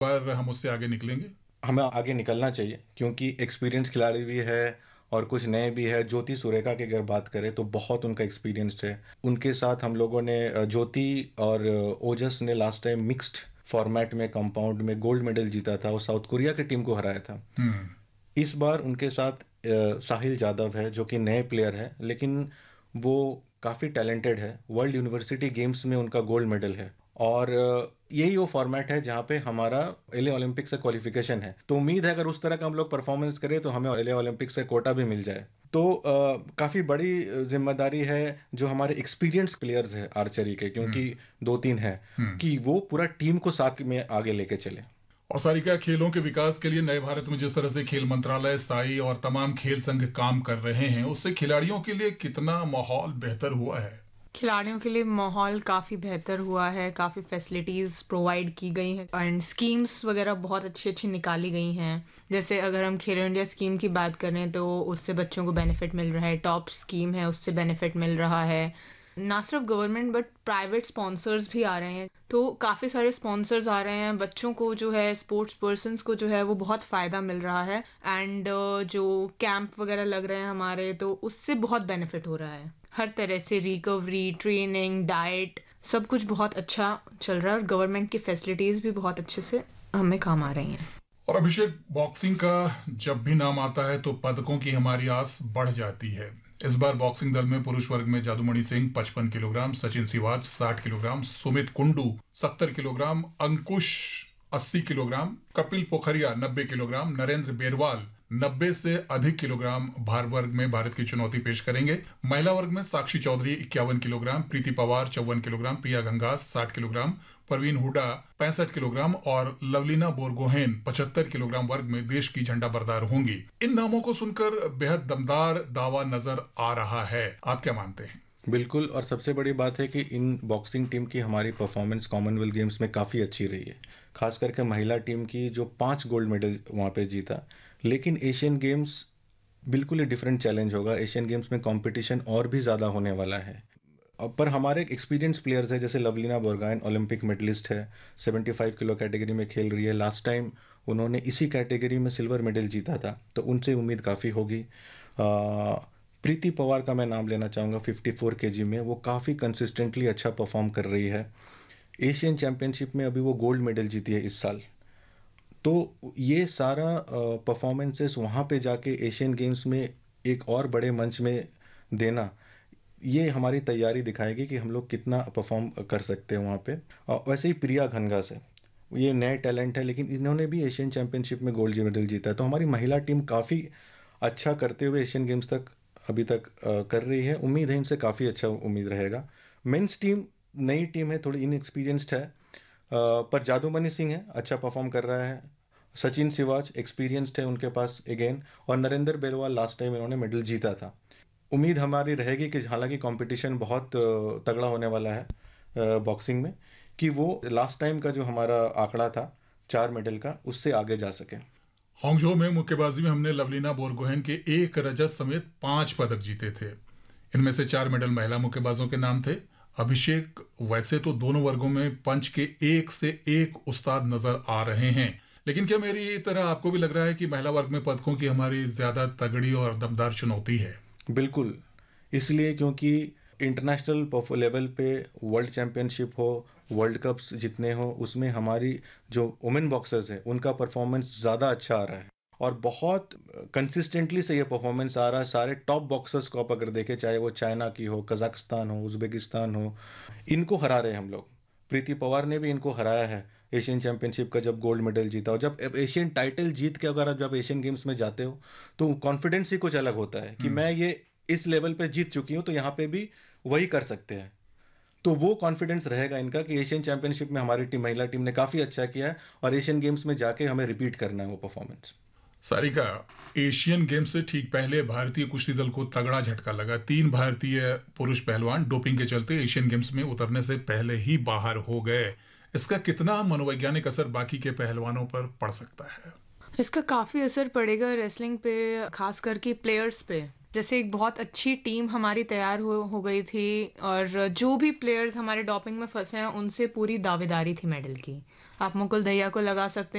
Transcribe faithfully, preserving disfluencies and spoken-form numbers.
पर हम उससे आगे निकलेंगे। हमें आगे निकलना चाहिए क्योंकि एक्सपीरियंस खिलाड़ी भी है और कुछ नए भी है। ज्योति सुरेखा की अगर बात करें तो बहुत उनका एक्सपीरियंस है। उनके साथ हम लोगों ने अ, ज्योति और अ, ओजस ने लास्ट टाइम मिक्स्ड फॉर्मेट में कंपाउंड में गोल्ड मेडल जीता था और साउथ कोरिया की टीम को हराया था। हम्म। इस बार उनके साथ अ, साहिल जादव है जो कि नए प्लेयर है, लेकिन वो काफ़ी टैलेंटेड है। वर्ल्ड यूनिवर्सिटी गेम्स में उनका गोल्ड मेडल है और अ, यही वो फॉर्मेट है जहाँ पे हमारा एले ओलंपिक से क्वालिफिकेशन है। तो उम्मीद है अगर उस तरह का हम लोग परफॉर्मेंस करें तो हमें एले ओलंपिक से कोटा भी मिल जाए। तो काफ़ी बड़ी जिम्मेदारी है जो हमारे एक्सपीरियंस प्लेयर्स हैं आर्चरी के, क्योंकि दो तीन हैं, हम्म। कि वो पूरा टीम को साथ में आगे लेके चले। और सारिका, खेलों के विकास के लिए नए भारत में जिस तरह से खेल मंत्रालय, साई और तमाम खेल संघ काम कर रहे हैं, उससे खिलाड़ियों के लिए कितना माहौल बेहतर हुआ है? खिलाड़ियों के लिए माहौल काफ़ी बेहतर हुआ है, काफ़ी फैसिलिटीज़ प्रोवाइड की गई हैं एंड स्कीम्स वगैरह बहुत अच्छी अच्छी निकाली गई हैं। जैसे अगर हम खेलो इंडिया स्कीम की बात करें तो उससे बच्चों को बेनिफिट मिल रहा है। टॉप स्कीम है, उससे बेनिफिट मिल रहा है। ना सिर्फ गवर्नमेंट बट प्राइवेट स्पॉन्सर्स भी आ रहे हैं, तो काफ़ी सारे स्पॉन्सर्स आ रहे हैं। बच्चों को जो है, स्पोर्ट्स पर्सन्स को जो है वो बहुत फ़ायदा मिल रहा है एंड जो कैंप वगैरह लग रहे हैं हमारे, तो उससे बहुत बेनिफिट हो रहा है। हर तरह से रिकवरी, ट्रेनिंग, डाइट, सब कुछ बहुत अच्छा चल रहा है और गवर्नमेंट की फैसिलिटीज़ भी बहुत अच्छे से हमें काम आ रही हैं। और अभिषेक, बॉक्सिंग का जब भी नाम आता है तो पदकों की हमारी आस बढ़ जाती है। इस बार बॉक्सिंग दल में पुरुष वर्ग में जादूमणि सिंह पचपन किलोग्राम, सचिन सिवाच साठ किलोग्राम, सुमित कुंडू सत्तर किलोग्राम, अंकुश अस्सी किलोग्राम, कपिल पोखरिया नब्बे किलोग्राम, नरेंद्र बेरवाल नब्बे से अधिक किलोग्राम भार वर्ग में भारत की चुनौती पेश करेंगे। महिला वर्ग में साक्षी चौधरी इक्यावन किलोग्राम, प्रीति पवार चौवन किलोग्राम, प्रिया गंगास साठ किलोग्राम, परवीन हुडा पैंसठ किलोग्राम और लवलीना बोरगोहेन पचहत्तर किलोग्राम वर्ग में देश की झंडा बरदार होंगी। इन नामों को सुनकर बेहद दमदार दावा नजर आ रहा है, आप क्या मानते हैं? बिल्कुल, और सबसे बड़ी बात है कि इन बॉक्सिंग टीम की हमारी परफॉर्मेंस कॉमनवेल्थ गेम्स में काफ़ी अच्छी रही है। खास करके महिला टीम की जो पांच गोल्ड मेडल वहाँ पे जीता। लेकिन एशियन गेम्स बिल्कुल ही डिफरेंट चैलेंज होगा। एशियन गेम्स में कंपटीशन और भी ज़्यादा होने वाला है। अब पर हमारे एक्सपीरियंस प्लेयर्स हैं, जैसे लवलीना बोरगोहेन ओलंपिक मेडलिस्ट है, पचहत्तर किलो कैटेगरी में खेल रही है। लास्ट टाइम उन्होंने इसी कैटेगरी में सिल्वर मेडल जीता था, तो उनसे उम्मीद काफ़ी होगी। प्रीति पवार का मैं नाम लेना चाहूँगा, चौवन केजी में वो काफ़ी कंसिस्टेंटली अच्छा परफॉर्म कर रही है। एशियन चैम्पियनशिप में अभी वो गोल्ड मेडल जीती है इस साल। तो ये सारा परफॉर्मेंसेस वहाँ पे जाके एशियन गेम्स में एक और बड़े मंच में देना, ये हमारी तैयारी दिखाएगी कि हम लोग कितना परफॉर्म कर सकते हैं वहाँ पे। और वैसे ही प्रिया घनघास है, ये नए टैलेंट है, लेकिन इन्होंने भी एशियन चैम्पियनशिप में गोल्ड मेडल जीता है। तो हमारी महिला टीम काफ़ी अच्छा करते हुए एशियन गेम्स तक अभी तक अ, कर रही है। उम्मीद है इनसे काफ़ी अच्छा उम्मीद रहेगा। मेंस टीम नई टीम है, थोड़ी इनएक्सपीरियंस्ड है, अ, पर जादूमणि सिंह है, अच्छा परफॉर्म कर रहा है। सचिन सिवाच एक्सपीरियंस्ड है उनके पास अगेन, और नरेंद्र बेरवाल लास्ट टाइम इन्होंने मेडल जीता था। उम्मीद हमारी रहेगी कि हालांकि कंपटीशन बहुत अ, तगड़ा होने वाला है बॉक्सिंग में, कि वो लास्ट टाइम का जो हमारा आंकड़ा था चार मेडल का, उससे आगे जा सके। हांगझो में मुक्केबाजी में हमने लवलीना बोरगोहेन के एक रजत समेत पांच पदक जीते थे। इनमें से चार मेडल महिला मुक्केबाजों के नाम थे। अभिषेक, वैसे तो दोनों वर्गों में पंच के एक से एक उस्ताद नजर आ रहे हैं, लेकिन क्या मेरी तरह आपको भी लग रहा है कि महिला वर्ग में पदकों की हमारी ज्यादा तगड़ी और दमदार चुनौती है? बिल्कुल, इसलिए क्योंकि इंटरनेशनल लेवल पे वर्ल्ड चैम्पियनशिप हो, वर्ल्ड कप्स जितने हो, उसमें हमारी जो वुमेन बॉक्सर्स हैं उनका परफॉर्मेंस ज़्यादा अच्छा आ रहा है और बहुत कंसिस्टेंटली से ये परफॉर्मेंस आ रहा है। सारे टॉप बॉक्सर्स को आप अगर देखें, चाहे वो चाइना की हो, कजाकिस्तान हो, उज़्बेकिस्तान हो, इनको हरा रहे हैं हम लोग। प्रीति पवार ने भी इनको हराया है एशियन चैम्पियनशिप का जब गोल्ड मेडल जीता। और जब एशियन टाइटल जीत के अगर आप जब एशियन गेम्स में जाते हो तो कॉन्फिडेंस ही कुछ अलग होता है कि मैं ये इस लेवल पे जीत चुकी हूँ, तो यहाँ पे भी वही कर सकते हैं। तो वो कॉन्फिडेंस रहेगा इनका कि एशियन चैंपियनशिप में हमारी टीम, महिला टीम ने काफ़ी अच्छा किया है और एशियन गेम्स में जाके हमें रिपीट करना है वो परफॉर्मेंस। सारिका, एशियन गेम्स से ठीक पहले भारतीय कुश्ती दल को तगड़ा झटका लगा। तीन भारतीय पुरुष पहलवान डोपिंग के चलते एशियन गेम्स में उतरने से पहले ही बाहर हो गए। इसका कितना मनोवैज्ञानिक असर बाकी के पहलवानों पर पड़ सकता है? इसका काफ़ी असर पड़ेगा रेसलिंग पे, खास करके प्लेयर्स पे। जैसे एक बहुत अच्छी टीम हमारी तैयार हो हो गई थी और जो भी प्लेयर्स हमारे डोपिंग में फंसे हैं उनसे पूरी दावेदारी थी मेडल की। आप मुकुल दहिया को लगा सकते